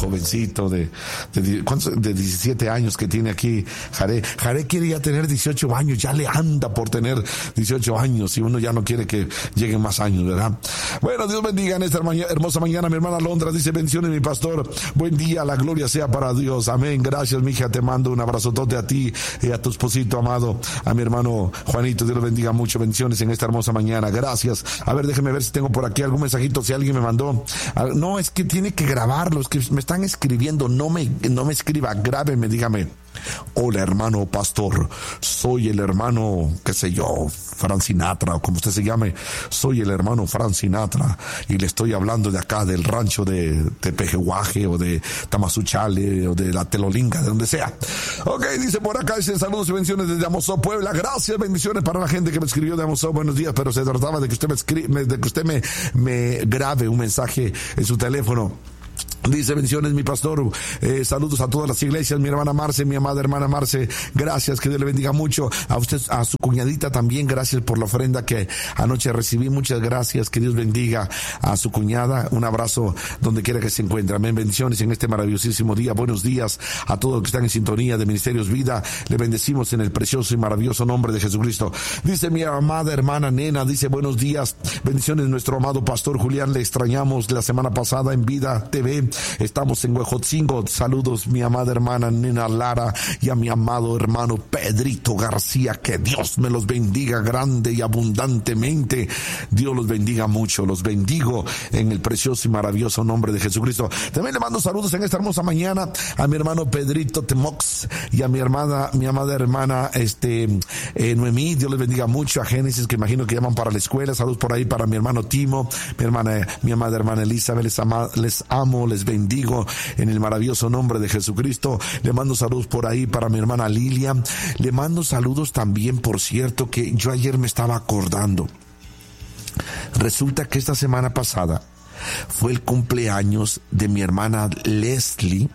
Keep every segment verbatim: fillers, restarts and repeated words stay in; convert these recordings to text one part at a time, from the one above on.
jovencito de, de, ¿cuántos? de diecisiete años que tiene aquí Jare. Jare quiere ya tener dieciocho años, ya le anda por tener dieciocho años y uno ya no quiere que lleguen más años, ¿verdad? Bueno, Dios bendiga en esta hermosa mañana. Mi hermana Londra dice: bendiciones, mi pastor, buen día, la gloria sea para Dios, amén. Gracias, mija, te mando un abrazotote a ti y a tu esposito amado, a mi hermano Juanito. Dios lo bendiga mucho, bendiciones en esta hermosa mañana, gracias. A ver, déjeme ver si tengo por aquí algún mensajito, si alguien me mandó. No, es que tiene que grabarlo, es que me están escribiendo, no me, no me escriba, grábeme, dígame: hola, hermano pastor, soy el hermano, qué sé yo, Frank Sinatra, o como usted se llame, soy el hermano Frank Sinatra, y le estoy hablando de acá, del rancho de Tepejehuaje, o de Tamazunchale, o de la Telolinga, de donde sea. Ok, dice por acá, dice: saludos y bendiciones desde Amozó, Puebla. Gracias, bendiciones para la gente que me escribió de Amozó, buenos días, pero se trataba de que usted me escribe, de que usted me, me grabe un mensaje en su teléfono. Dice: bendiciones, mi pastor, eh, saludos a todas las iglesias, mi hermana Marce, mi amada hermana Marce, gracias, que Dios le bendiga mucho. A usted, a su cuñadita también, gracias por la ofrenda que anoche recibí, muchas gracias, que Dios bendiga a su cuñada, un abrazo donde quiera que se encuentre, amén. Bendiciones en este maravillosísimo día, buenos días a todos los que están en sintonía de Ministerios Vida, le bendecimos en el precioso y maravilloso nombre de Jesucristo. Dice mi amada hermana Nena, dice: buenos días, bendiciones, nuestro amado pastor Julián, le extrañamos la semana pasada en Vida T V. Estamos en Huejotzingo. Saludos, mi amada hermana Nena Lara, y a mi amado hermano Pedrito García. Que Dios me los bendiga grande y abundantemente. Dios los bendiga mucho. Los bendigo en el precioso y maravilloso nombre de Jesucristo. También le mando saludos en esta hermosa mañana a mi hermano Pedrito Temox y a mi hermana, mi amada hermana este eh, Noemí. Dios les bendiga mucho. A Génesis, que imagino que llaman para la escuela. Saludos por ahí para mi hermano Timo, mi hermana, mi amada hermana Elizabeth. Les, ama, les amo, les bendigo en el maravilloso nombre de Jesucristo. Le mando saludos por ahí para mi hermana Lilia. Le mando saludos también, por cierto, que yo ayer me estaba acordando. Resulta que esta semana pasada fue el cumpleaños de mi hermana Leslie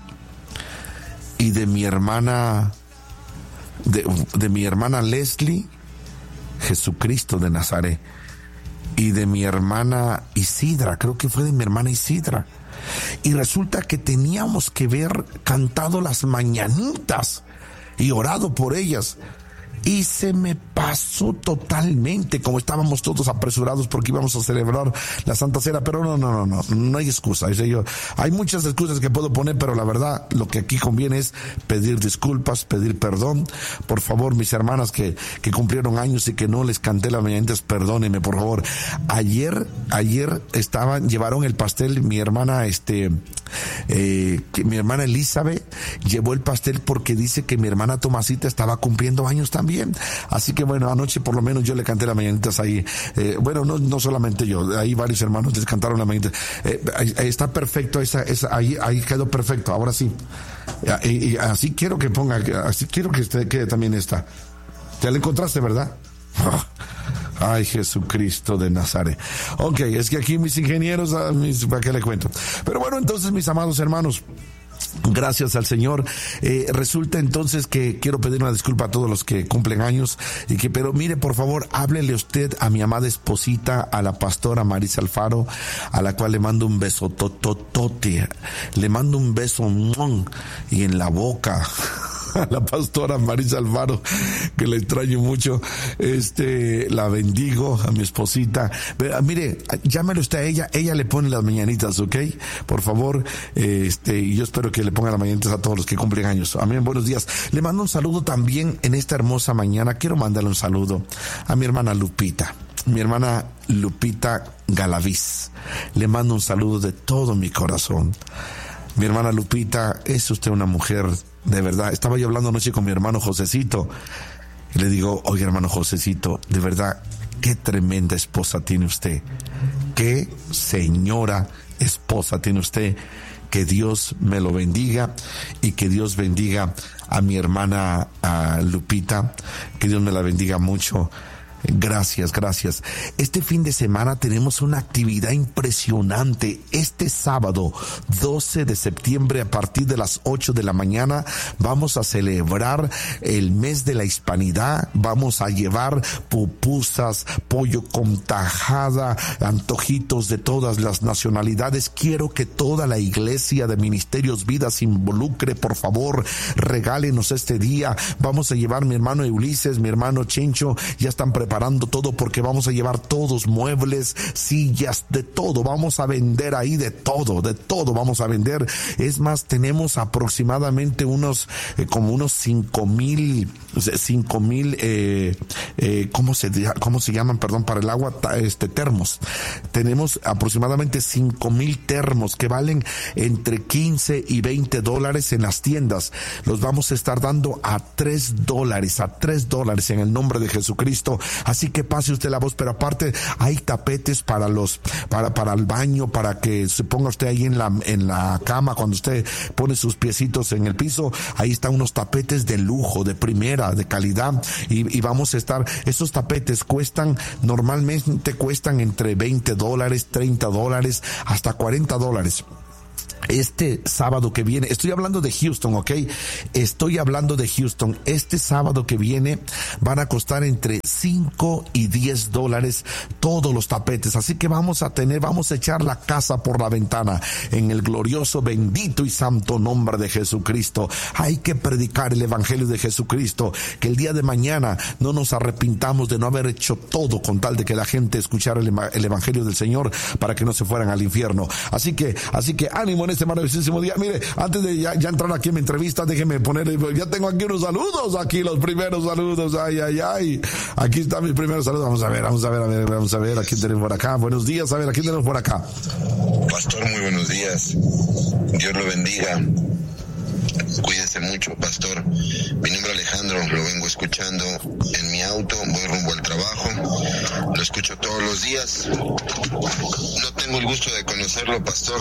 y de mi hermana de, de mi hermana Leslie, Jesucristo de Nazaret, y de mi hermana Isidra, creo que fue de mi hermana Isidra. Y resulta que teníamos que ver cantado las mañanitas y orado por ellas. Y se me pasó totalmente, como estábamos todos apresurados porque íbamos a celebrar la Santa Cena. Pero no, no, no, no, no hay excusa. Es yo, hay muchas excusas que puedo poner, pero la verdad, lo que aquí conviene es pedir disculpas, pedir perdón. Por favor, mis hermanas que, que cumplieron años y que no les canté las mañanitas, perdónenme, por favor. Ayer, ayer estaban, llevaron el pastel, mi hermana, este, eh, que mi hermana Elizabeth llevó el pastel porque dice que mi hermana Tomasita estaba cumpliendo años también. Así que bueno, anoche por lo menos yo le canté las mañanitas ahí. Eh, bueno, no, no solamente yo, ahí varios hermanos les cantaron las mañanitas. Eh, ahí, ahí está perfecto, esa, esa, ahí, ahí quedó perfecto. Ahora sí. Y, y así quiero que ponga, así quiero que esté, quede también esta. ¿Ya la encontraste, verdad? Ay, Jesucristo de Nazaret. Ok, es que aquí mis ingenieros, mis, ¿para qué le cuento? Pero bueno, entonces, mis amados hermanos, gracias al Señor. Eh, resulta entonces que quiero pedir una disculpa a todos los que cumplen años y que, pero mire, por favor, háblele usted a mi amada esposita, a la pastora Marisa Alfaro, a la cual le mando un beso tototote, le mando un beso mon, y en la boca. A la pastora Marisa Alfaro, que la extraño mucho, este, la bendigo, a mi esposita. Pero, mire, llámele usted a ella, ella le pone las mañanitas, ¿ok? Por favor, este, y yo espero que le ponga las mañanitas a todos los que cumplen años. Amén, buenos días. Le mando un saludo también en esta hermosa mañana. Quiero mandarle un saludo a mi hermana Lupita, mi hermana Lupita Galaviz. Le mando un saludo de todo mi corazón. Mi hermana Lupita, es usted una mujer de verdad. Estaba yo hablando anoche con mi hermano Josecito y le digo: oye, hermano Josecito, de verdad, qué tremenda esposa tiene usted, qué señora esposa tiene usted. Que Dios me lo bendiga y que Dios bendiga a mi hermana a Lupita, que Dios me la bendiga mucho. Gracias, gracias. Este fin de semana tenemos una actividad impresionante. Este sábado, doce de septiembre, a partir de las ocho de la mañana, vamos a celebrar el mes de la hispanidad. Vamos a llevar pupusas, pollo con tajada, antojitos de todas las nacionalidades. Quiero que toda la iglesia de Ministerios Vida se involucre, por favor, regálenos este día. Vamos a llevar mi hermano Ulises, mi hermano Chencho, ya están preparados preparando todo porque vamos a llevar todos, muebles, sillas, de todo. Vamos a vender ahí de todo, de todo vamos a vender. Es más, tenemos aproximadamente unos, eh, como unos cinco mil, cinco mil, eh, eh, ¿cómo se, cómo se llaman? Perdón, para el agua, este, termos. Tenemos aproximadamente cinco mil termos que valen entre quince y veinte dólares en las tiendas. Los vamos a estar dando a tres dólares, a tres dólares en el nombre de Jesucristo. Así que pase usted la voz, pero aparte hay tapetes para los, para, para el baño, para que se ponga usted ahí en la, en la cama cuando usted pone sus piecitos en el piso. Ahí están unos tapetes de lujo, de primera, de calidad, y, y vamos a estar, esos tapetes cuestan, normalmente cuestan entre veinte dólares, treinta dólares, hasta cuarenta dólares. Este sábado que viene, estoy hablando de Houston, ¿ok? Estoy hablando de Houston. Este sábado que viene van a costar entre cinco y diez dólares todos los tapetes. Así que vamos a tener, vamos a echar la casa por la ventana en el glorioso, bendito y santo nombre de Jesucristo. Hay que predicar el evangelio de Jesucristo, que el día de mañana no nos arrepintamos de no haber hecho todo con tal de que la gente escuchara el, el evangelio del Señor para que no se fueran al infierno. Así que, así que ánimo en este maravillosísimo día. Mire, antes de ya, ya entrar aquí en mi entrevista, déjeme poner, ya tengo aquí unos saludos, aquí los primeros saludos, ay, ay, ay, aquí están mis primeros saludos. Vamos a ver, vamos a ver, a ver, vamos a ver, ¿a quién tenemos por acá? Buenos días, a ver, ¿a quién tenemos por acá? Pastor, muy buenos días, Dios lo bendiga. Cuídese mucho, pastor. Mi nombre es Alejandro, lo vengo escuchando en mi auto, voy rumbo al trabajo, lo escucho todos los días. No tengo el gusto de conocerlo, pastor.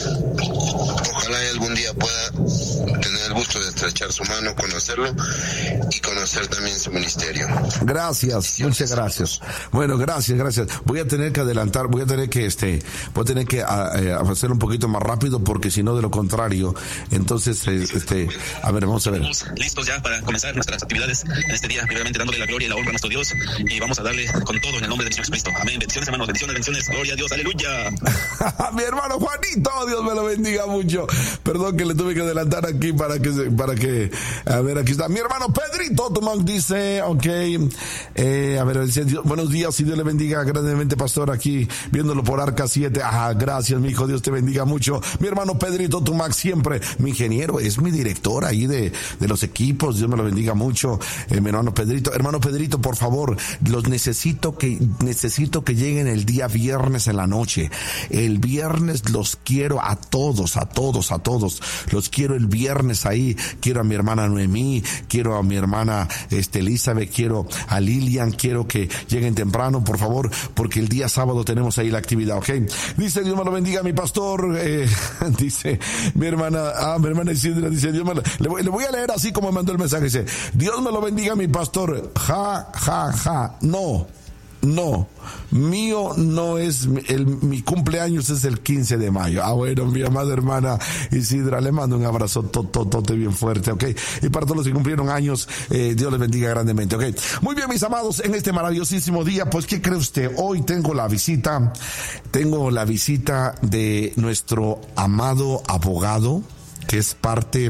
Ojalá algún día pueda tener el gusto de estrechar su mano, conocerlo y conocer también su ministerio. Gracias, muchas gracias. Bueno, gracias, gracias. Voy a tener que adelantar, voy a tener que este, voy a tener que a, a hacer un poquito más rápido porque si no, de lo contrario, entonces eh, este, a ver, vamos a ver. Estamos listos ya para comenzar nuestras actividades en este día, primeramente dándole la gloria y la honra a nuestro Dios, y vamos a darle con todo en el nombre de Dios Cristo. Amén. Bendiciones, hermanos, bendiciones, bendiciones. Gloria a Dios, aleluya. Mi hermano Juanito, Dios me lo bendiga mucho. Perdón que le tuve que adelantar aquí para que, para que, a ver, aquí está. Mi hermano Pedrito Tomás dice, ok, eh, a ver, dice, Dios, buenos días y Dios le bendiga grandemente, pastor, aquí viéndolo por Arca siete. Ah, gracias, mi hijo, Dios te bendiga mucho. Mi hermano Pedrito Tomás siempre, mi ingeniero, es mi director ahí de, de los equipos, Dios me lo bendiga mucho, eh, mi hermano Pedrito. Hermano Pedrito, por favor, los necesito que, necesito que lleguen el día viernes en la noche. El viernes los quiero a todos, a todos, a todos. Los quiero el viernes ahí. Quiero a mi hermana Noemí, quiero a mi hermana este, Elizabeth, quiero a Lilian, quiero que lleguen temprano, por favor, porque el día sábado tenemos ahí la actividad, ¿ok? Dice, Dios me lo bendiga, mi pastor, eh, dice, mi hermana, ah, mi hermana Isidra, dice, Dios me lo, le voy, le voy a leer así como mandó el mensaje, dice, Dios me lo bendiga, mi pastor, ja, ja, ja, no. No, mío no es, el, mi cumpleaños es el quince de mayo. Ah, bueno, mi amada hermana Isidra, le mando un abrazo tototote bien fuerte, ok. Y para todos los que cumplieron años, eh, Dios les bendiga grandemente, ok. Muy bien, mis amados, en este maravillosísimo día, pues, ¿qué cree usted? Hoy tengo la visita, tengo la visita de nuestro amado abogado, que es parte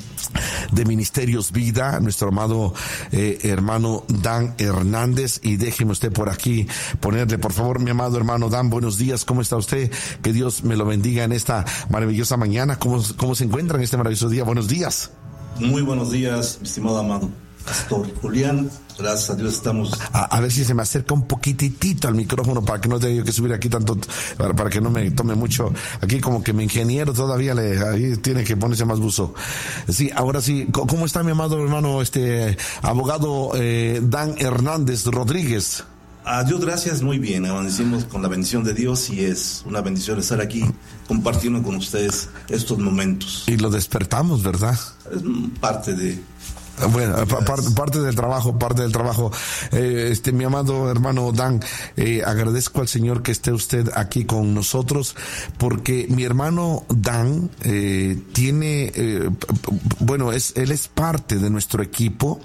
de Ministerios Vida, nuestro amado eh, hermano Dan Hernández. Y déjeme usted por aquí ponerle, por favor, mi amado hermano Dan, buenos días, ¿cómo está usted? Que Dios me lo bendiga en esta maravillosa mañana. ¿Cómo, cómo se encuentra en este maravilloso día? Buenos días. Muy buenos días, mi estimado amado Pastor Julián. Gracias a Dios estamos. A, a ver si se me acerca un poquitito al micrófono para que no tenga que subir aquí tanto, para, para que no me tome mucho. Aquí como que mi ingeniero todavía le, ahí tiene que ponerse más buzo. Sí, ahora sí. ¿Cómo está mi amado hermano, este abogado eh, Dan Hernández Rodríguez? A Dios gracias, muy bien. Amanecimos con la bendición de Dios y es una bendición estar aquí compartiendo con ustedes estos momentos. Y lo despertamos, ¿verdad? Es parte de Bueno, parte, parte del trabajo, parte del trabajo. Eh, este, mi amado hermano Dan, eh, agradezco al Señor que esté usted aquí con nosotros, porque mi hermano Dan eh, tiene, eh, bueno, es, él es parte de nuestro equipo.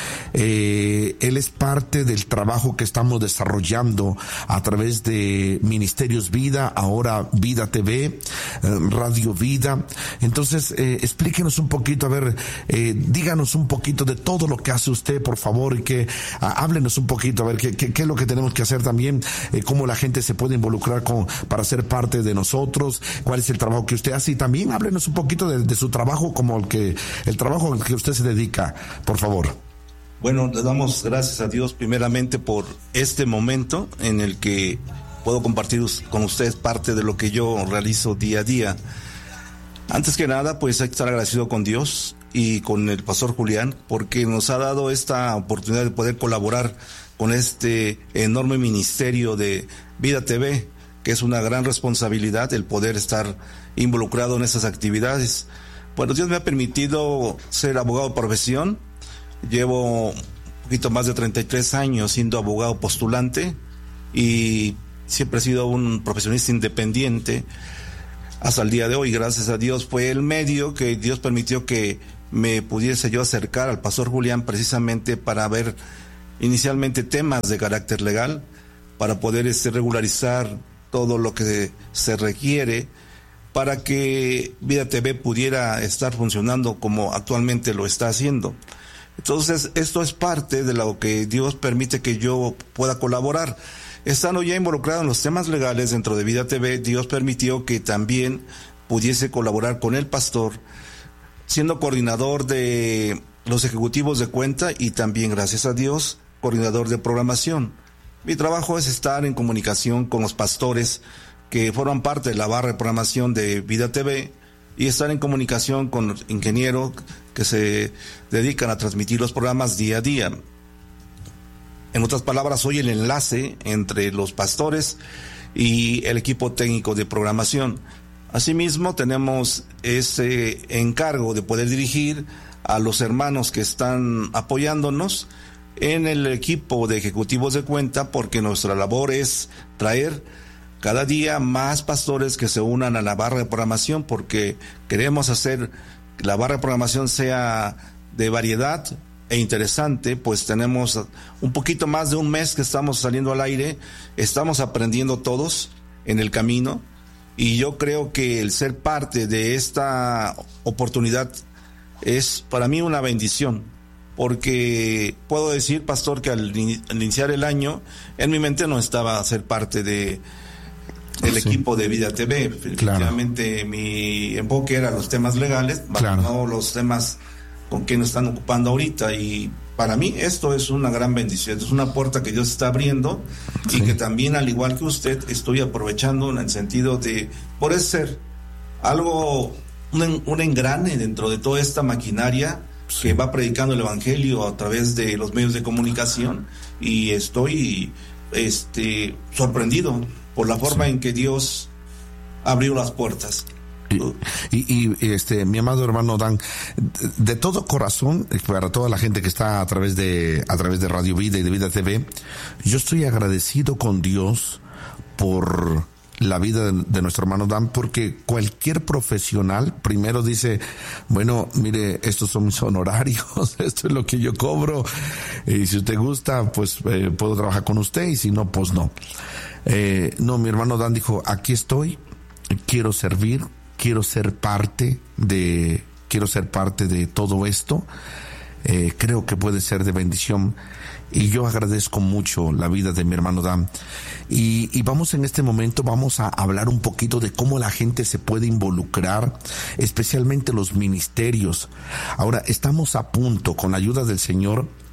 Eh, él es parte del trabajo que estamos desarrollando a través de Ministerios Vida, ahora Vida T V, eh, Radio Vida. Entonces, eh, explíquenos un poquito, a ver, eh, díganos un poquito de todo lo que hace usted, por favor, y que ah, háblenos un poquito, a ver, qué, qué, qué es lo que tenemos que hacer también, eh, cómo la gente se puede involucrar con, para ser parte de nosotros, cuál es el trabajo que usted hace, y también háblenos un poquito de, de su trabajo, como el que, el trabajo al que usted se dedica, por favor. Bueno, le damos gracias a Dios primeramente por este momento en el que puedo compartir con ustedes parte de lo que yo realizo día a día. Antes que nada, pues hay que estar agradecido con Dios y con el pastor Julián, porque nos ha dado esta oportunidad de poder colaborar con este enorme ministerio de Vida T V, que es una gran responsabilidad el poder estar involucrado en esas actividades. Bueno, Dios me ha permitido ser abogado de profesión. Llevo un poquito más de treinta y tres años siendo abogado postulante y siempre he sido un profesionista independiente hasta el día de hoy. Gracias a Dios fue el medio que Dios permitió que me pudiese yo acercar al pastor Julián, precisamente para ver inicialmente temas de carácter legal, para poder este, regularizar todo lo que se requiere para que Vida T V pudiera estar funcionando como actualmente lo está haciendo. Entonces, esto es parte de lo que Dios permite que yo pueda colaborar. Estando ya involucrado en los temas legales dentro de Vida T V, Dios permitió que también pudiese colaborar con el pastor, siendo coordinador de los ejecutivos de cuenta y también, gracias a Dios, coordinador de programación. Mi trabajo es estar en comunicación con los pastores que forman parte de la barra de programación de Vida T V y estar en comunicación con los ingenieros que se dedican a transmitir los programas día a día. En otras palabras, soy el enlace entre los pastores y el equipo técnico de programación. Asimismo, tenemos ese encargo de poder dirigir a los hermanos que están apoyándonos en el equipo de ejecutivos de cuenta, porque nuestra labor es traer cada día más pastores que se unan a la barra de programación, porque queremos hacer que la barra de programación sea de variedad e interesante. Pues tenemos un poquito más de un mes que estamos saliendo al aire, estamos aprendiendo todos en el camino, y yo creo que el ser parte de esta oportunidad es para mí una bendición, porque puedo decir, pastor, que al, in- al iniciar el año en mi mente no estaba ser parte de el sí. equipo de Vida T V. Efectivamente, claro. Mi enfoque era los temas legales, claro. no los temas con que nos están ocupando ahorita, y para mí esto es una gran bendición, es una puerta que Dios está abriendo, sí. y que también, al igual que usted, estoy aprovechando en el sentido de poder ser algo, un, un engrane dentro de toda esta maquinaria, sí. que va predicando el evangelio a través de los medios de comunicación, y estoy este sorprendido por la forma sí. en que Dios abrió las puertas. Y, y, y este, mi amado hermano Dan, de, de todo corazón, para toda la gente que está a través de, a través de Radio Vida y de Vida T V, yo estoy agradecido con Dios por la vida de, de nuestro hermano Dan, porque cualquier profesional primero dice, bueno, mire, estos son mis honorarios, esto es lo que yo cobro, y si usted gusta, pues eh, puedo trabajar con usted, y si no, pues no. Eh, no, mi hermano Dan dijo, aquí estoy, quiero servir, quiero ser parte de, quiero ser parte de todo esto. Eh, creo que puede ser de bendición, y yo agradezco mucho la vida de mi hermano Dan. Y, y vamos en este momento, vamos a hablar un poquito de cómo la gente se puede involucrar, especialmente los ministerios. Ahora, estamos a punto, con la ayuda del Señor,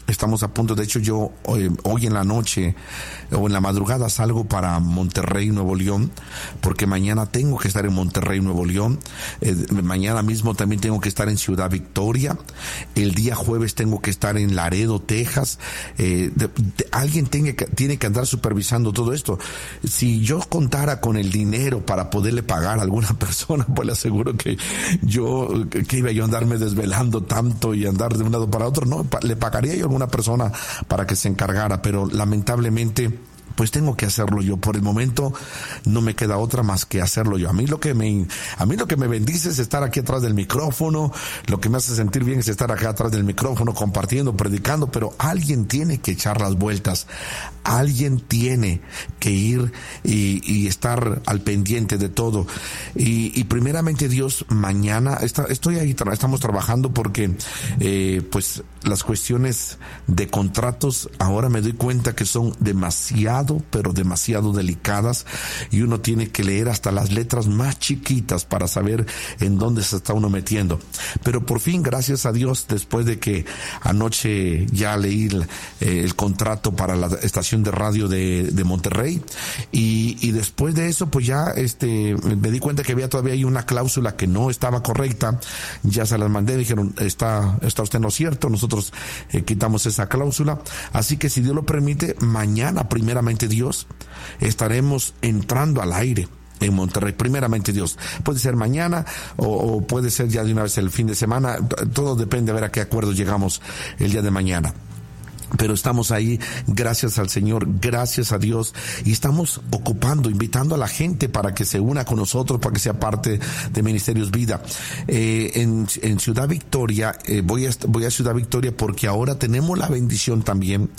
estamos a punto, de hecho yo hoy, hoy en la noche o en la madrugada salgo para Monterrey, Nuevo León, porque mañana tengo que estar en Monterrey, Nuevo León. Eh, mañana mismo también tengo que estar en Ciudad Victoria. El día jueves tengo que estar en Laredo, Texas. Eh, de, de, alguien tiene que, tiene que andar supervisando todo esto. Si yo contara con el dinero para poderle pagar a alguna persona, pues le aseguro que yo, que iba yo a andarme desvelando tanto y andar de un lado para otro. No, le pagaría yo a alguna persona para que se encargara, pero lamentablemente pues tengo que hacerlo yo. Por el momento no me queda otra más que hacerlo yo. A mí lo que me, a mí lo que me bendice es estar aquí atrás del micrófono, lo que me hace sentir bien es estar acá atrás del micrófono compartiendo, predicando, pero alguien tiene que echar las vueltas, alguien tiene que ir y, y estar al pendiente de todo. Y, y primeramente Dios, mañana, está, estoy ahí, tra- estamos trabajando porque eh, pues las cuestiones de contratos ahora me doy cuenta que son demasiado pero demasiado delicadas y uno tiene que leer hasta las letras más chiquitas para saber en dónde se está uno metiendo. Pero por fin, gracias a Dios, después de que anoche ya leí el, eh, el contrato para la estación de radio de, de Monterrey y, y después de eso pues ya este me di cuenta que había todavía ahí una cláusula que no estaba correcta. Ya se las mandé, dijeron está, está usted no es cierto, nosotros eh, quitamos esa cláusula. Así que si Dios lo permite, mañana primeramente Dios, estaremos entrando al aire en Monterrey, primeramente Dios. Puede ser mañana o, o puede ser ya de una vez el fin de semana, todo depende a ver a qué acuerdo llegamos el día de mañana. Pero estamos ahí, gracias al Señor, gracias a Dios, y estamos ocupando, invitando a la gente para que se una con nosotros, para que sea parte de Ministerios Vida. Eh, en, en Ciudad Victoria, eh, voy a, voy a Ciudad Victoria porque ahora tenemos la bendición también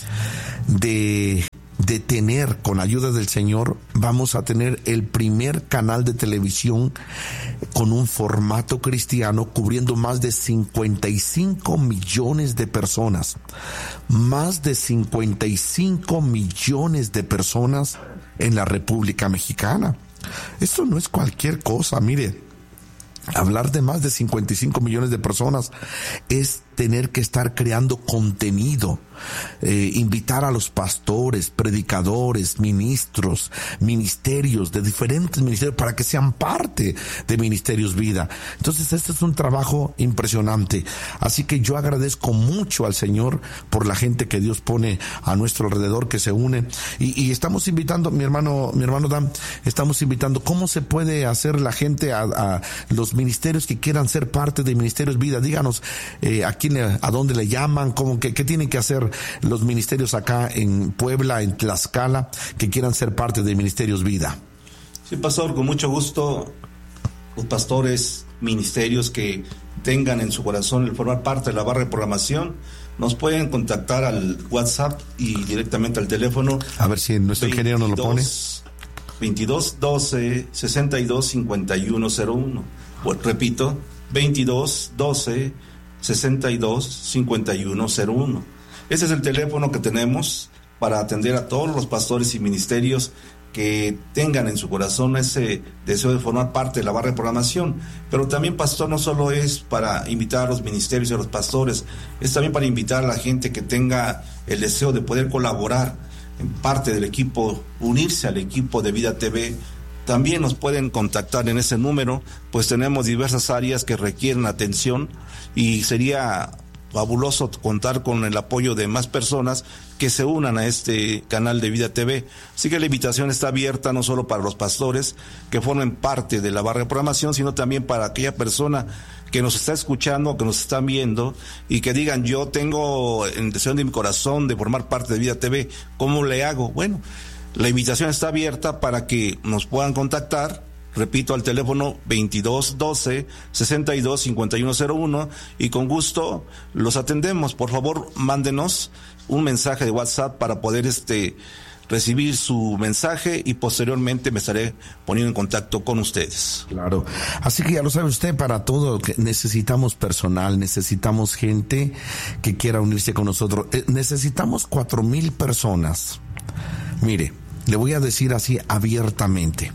de de tener, con la ayuda del Señor, vamos a tener el primer canal de televisión con un formato cristiano cubriendo más de cincuenta y cinco millones de personas. Más de cincuenta y cinco millones de personas en la República Mexicana. Esto no es cualquier cosa, mire. Hablar de más de cincuenta y cinco millones de personas es tener que estar creando contenido, eh, invitar a los pastores, predicadores, ministros, ministerios de diferentes ministerios para que sean parte de Ministerios Vida. Entonces este es un trabajo impresionante. Así que yo agradezco mucho al Señor por la gente que Dios pone a nuestro alrededor, que se une. Y, y estamos invitando, mi hermano, mi hermano Dan, estamos invitando, ¿cómo se puede hacer la gente a, a los ministerios que quieran ser parte de Ministerios Vida? Díganos, eh, a quién, a dónde le llaman, cómo, qué, qué tienen que hacer los ministerios acá en Puebla, en Tlaxcala, que quieran ser parte de Ministerios Vida. Sí, pastor, con mucho gusto. Los pastores, ministerios que tengan en su corazón el formar parte de la barra de programación, nos pueden contactar al WhatsApp y directamente al teléfono. A ver si nuestro ingeniero nos lo pone. veintidós doce sesenta y dos cincuenta y uno cero uno. Bueno, repito, veintidós doce sesenta y dos cincuenta y uno cero uno. Ese es el teléfono que tenemos para atender a todos los pastores y ministerios que tengan en su corazón ese deseo de formar parte de la barra de programación. Pero también, pastor, no solo es para invitar a los ministerios y a los pastores, es también para invitar a la gente que tenga el deseo de poder colaborar en parte del equipo, unirse al equipo de Vida T V. También nos pueden contactar en ese número, pues tenemos diversas áreas que requieren atención y sería fabuloso contar con el apoyo de más personas que se unan a este canal de Vida T V. Así que la invitación está abierta no solo para los pastores que formen parte de la barra de programación, sino también para aquella persona que nos está escuchando, que nos están viendo y que digan, yo tengo en deseo de mi corazón de formar parte de Vida T V, ¿cómo le hago? Bueno, la invitación está abierta para que nos puedan contactar. Repito, al teléfono veintidós doce sesenta y dos cincuenta y uno cero uno, y con gusto los atendemos. Por favor, mándenos un mensaje de WhatsApp para poder este recibir su mensaje y posteriormente me estaré poniendo en contacto con ustedes. Claro. Así que ya lo sabe usted, para todo que necesitamos personal, necesitamos gente que quiera unirse con nosotros. Eh, necesitamos cuatro mil personas. Mire, le voy a decir así abiertamente.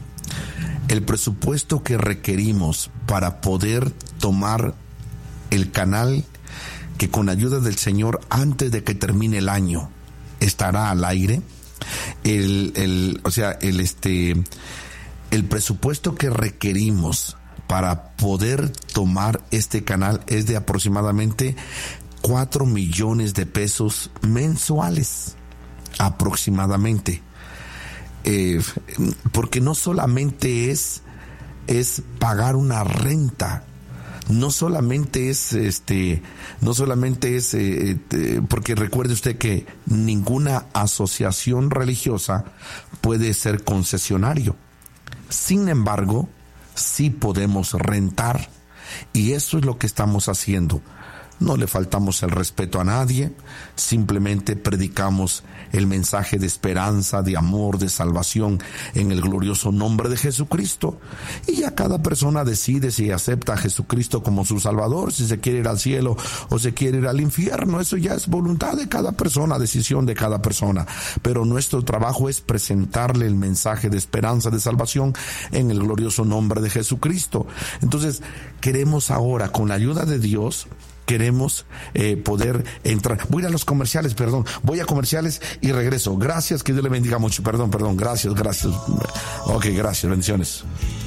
El presupuesto que requerimos para poder tomar el canal que con ayuda del Señor, antes de que termine el año, estará al aire. El, el, o sea, el este, el presupuesto que requerimos para poder tomar este canal es de aproximadamente cuatro millones de pesos mensuales, aproximadamente. Eh, porque no solamente es, es pagar una renta, no solamente es este, no solamente es eh, eh, porque recuerde usted que ninguna asociación religiosa puede ser concesionario. Sin embargo, sí podemos rentar, y eso es lo que estamos haciendo. No le faltamos el respeto a nadie, simplemente predicamos el mensaje de esperanza, de amor, de salvación en el glorioso nombre de Jesucristo. Y ya cada persona decide si acepta a Jesucristo como su Salvador, si se quiere ir al cielo o se quiere ir al infierno. Eso ya es voluntad de cada persona, decisión de cada persona. Pero nuestro trabajo es presentarle el mensaje de esperanza, de salvación en el glorioso nombre de Jesucristo. Entonces, queremos ahora, con la ayuda de Dios, queremos eh, poder entrar. Voy a ir a los comerciales, perdón. Voy a comerciales y regreso. Gracias, que Dios le bendiga mucho. Perdón, perdón. Gracias, gracias. Ok, gracias. Bendiciones.